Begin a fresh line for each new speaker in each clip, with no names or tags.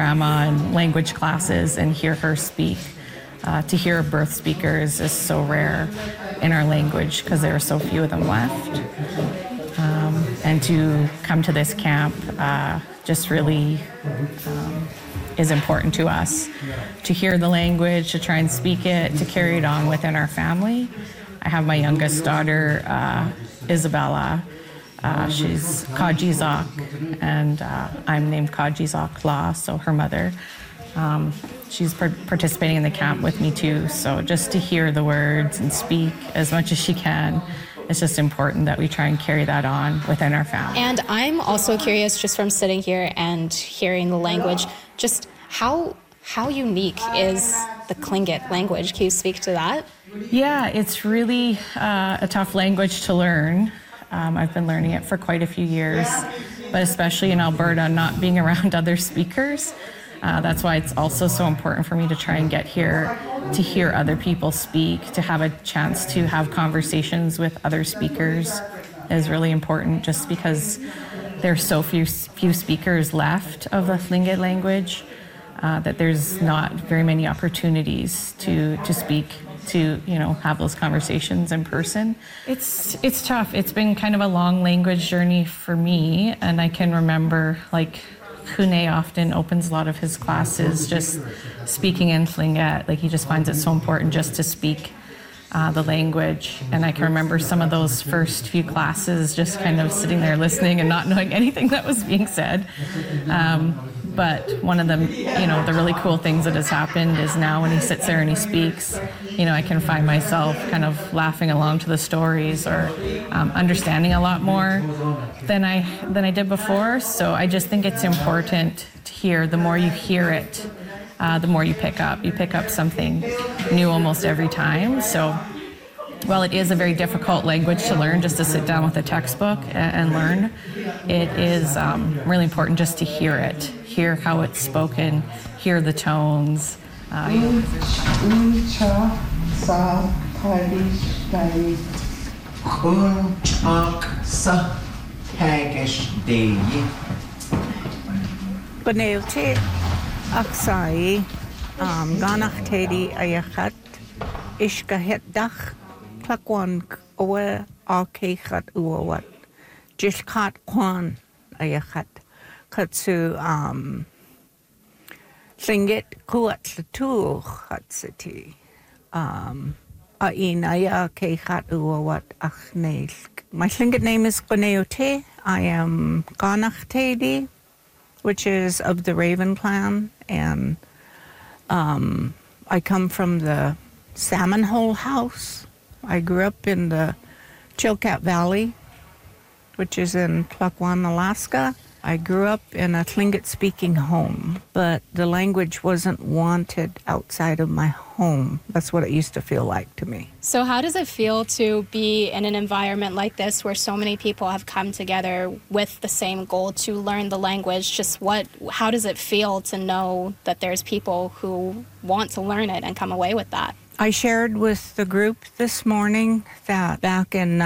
grandma in language classes and hear her speak. To hear birth speakers is so rare in our language because there are so few of them left. And to come to this camp just really is important to us. To hear the language, to try and speak it, to carry it on within our family. I have my youngest daughter, Isabella. She's Kajizak, and I'm named Kajizak La, so her mother. She's participating in the camp with me too, so just to hear the words and speak as much as she can, it's just important that we try and carry that on within our family.
And I'm also curious, just from sitting here and hearing the language, just how unique is the Tlingit language? Can you speak to that?
Yeah, it's really a tough language to learn. I've been learning it for quite a few years, but especially in Alberta, not being around other speakers. That's why it's also so important for me to try and get here to hear other people speak, to have a chance to have conversations with other speakers is really important, just because there's so few speakers left of the Tlingit language that there's not very many opportunities to speak, to have those conversations in person. It's tough. It's been kind of a long language journey for me, and I can remember Kune often opens a lot of his classes just speaking in Tlingit. He just finds it so important just to speak the language. And I can remember some of those first few classes just kind of sitting there listening and not knowing anything that was being said. But one of the really cool things that has happened is now when he sits there and he speaks, I can find myself kind of laughing along to the stories or understanding a lot more than I did before. So I just think it's important to hear. The more you hear it, the more you pick up. You pick up something new almost every time. So while it is a very difficult language to learn, just to sit down with a textbook and learn, it is really important just to hear it, hear how it's spoken, hear the tones.
Beneelti aksai ganach tedi ayachat ishkahet dach klakwan owe akechat uawat jishkat kwan ayachat katsu Tlingit kuat latu chatsiti ainaya kechat uawat achneil. My Tlingit name is Gneote. I am Ganach Tedi, which is of the Raven clan, and I come from the Salmon Hole House. I grew up in the Chilkat Valley, which is in Klukwan, Alaska. I grew up in a Tlingit-speaking home, but the language wasn't wanted outside of my home. That's what it used to feel like to me.
So how does it feel to be in an environment like this where so many people have come together with the same goal to learn the language? How does it feel to know that there's people who want to learn it and come away with that?
I shared with the group this morning that back in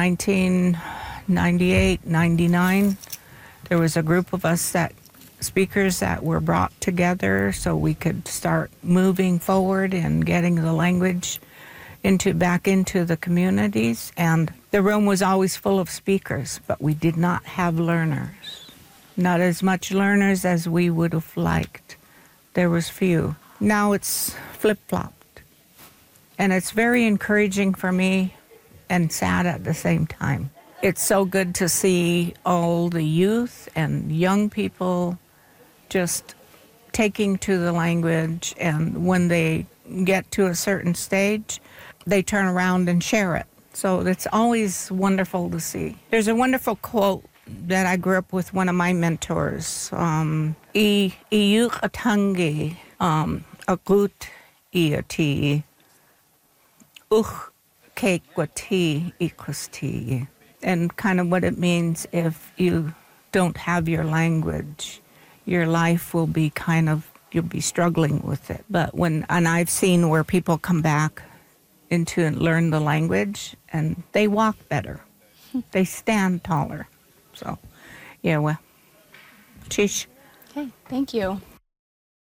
1998, 99, there was a group of us speakers that were brought together so we could start moving forward and getting the language back into the communities. And the room was always full of speakers, but we did not have learners. Not as much learners as we would have liked. There was few. Now it's flip-flopped. And it's very encouraging for me and sad at the same time. It's so good to see all the youth and young people just taking to the language, and when they get to a certain stage, they turn around and share it. So it's always wonderful to see. There's a wonderful quote that I grew up with one of my mentors. I atangi agut iati uch kekwati ikwasti. And kind of what it means if you don't have your language, your life will be you'll be struggling with it. But and I've seen where people come back into and learn the language and they walk better. They stand taller. So, yeah, well, chish.
Okay, thank you.